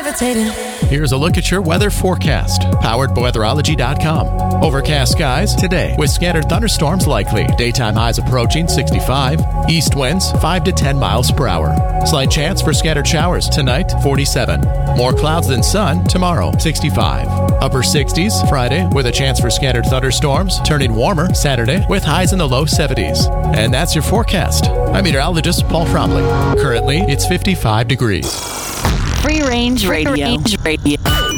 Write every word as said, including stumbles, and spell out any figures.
gravitating. Here's a look at your weather forecast, powered by weatherology dot com. Overcast skies today with scattered thunderstorms likely. Daytime highs approaching sixty-five. East winds five to ten miles per hour. Slight chance for scattered showers tonight, forty-seven. More clouds than sun tomorrow, sixty-five. Upper sixties Friday with a chance for scattered thunderstorms, turning warmer Saturday with highs in the low seventies. And that's your forecast. I'm meteorologist Paul Trombley. Currently, it's fifty-five degrees. Free Range Radio. Free Range Radio.